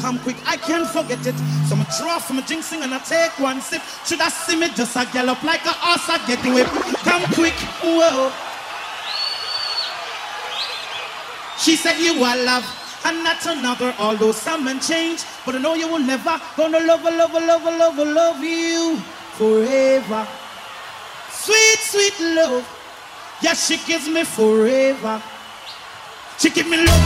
come quick, I can't forget it. So I draw from a jinxing and I take one sip. Should I see me just a gallop like a horse I get whipped? Come quick, whoa. She said you are love and not another, although some men change. But I know you will never gonna love you forever. Sweet, sweet love. Yes, she gives me forever. She give me love.